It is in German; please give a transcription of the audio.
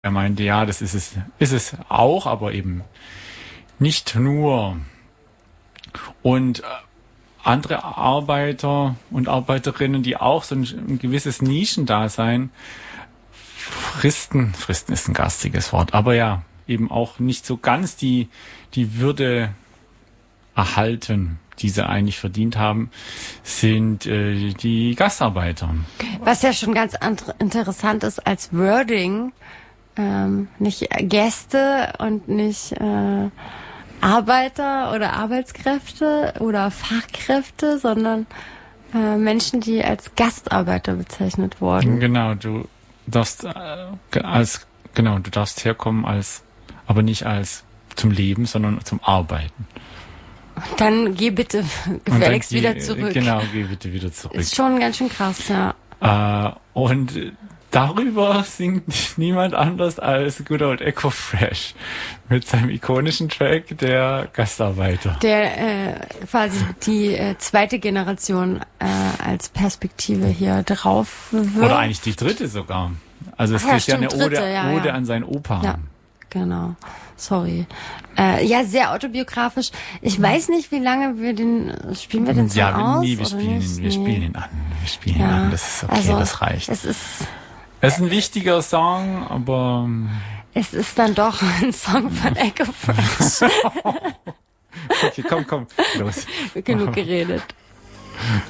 Er meinte, ja, das ist es auch, aber eben nicht nur. Und andere Arbeiter und Arbeiterinnen, die auch so ein gewisses Nischendasein fristen ist ein garstiges Wort, aber ja, eben auch nicht so ganz die Würde erhalten, die sie eigentlich verdient haben, sind die Gastarbeiter. Was ja schon ganz interessant ist als Wording, nicht Gäste und nicht Arbeiter oder Arbeitskräfte oder Fachkräfte, sondern Menschen, die als Gastarbeiter bezeichnet wurden. Genau, du darfst du darfst herkommen aber nicht als zum Leben, sondern zum Arbeiten. Dann geh bitte gefälligst wieder zurück. Genau, geh bitte wieder zurück. Ist schon ganz schön krass, ja. Und darüber singt niemand anders als Good Old Echo Fresh mit seinem ikonischen Track Der Gastarbeiter. Der quasi die zweite Generation als Perspektive hier drauf wirft. Oder eigentlich die dritte sogar. Also es ist ja eine Ode an seinen Opa. Ja, genau. Sorry. Ja, sehr autobiografisch. Ich weiß nicht, wie lange spielen wir den Song aus? Wir spielen ihn an. Das ist okay, also, das reicht. Es ist ein wichtiger Song, aber es ist dann doch ein Song von Echo Fresh. Okay, komm, los. Genug geredet.